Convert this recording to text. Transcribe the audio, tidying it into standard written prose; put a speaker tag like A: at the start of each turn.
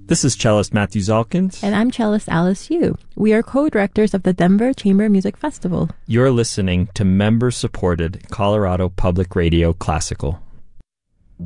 A: This is cellist Matthew Zalkins.
B: And I'm cellist Alice Yu. We are co-directors of the Denver Chamber Music Festival.
A: You're listening to member-supported Colorado Public Radio Classical.